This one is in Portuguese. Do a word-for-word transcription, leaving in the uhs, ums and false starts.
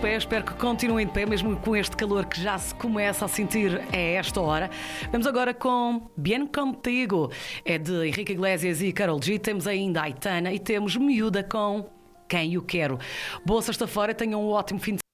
pé, espero que continuem de pé, mesmo com este calor que já se começa a sentir a esta hora. Vamos agora com Bien Contigo, é de Henrique Iglesias e Karol G. Temos ainda a Aitana e temos Miúda com Quem Eu Quero. Boa sexta-feira, tenham um ótimo fim de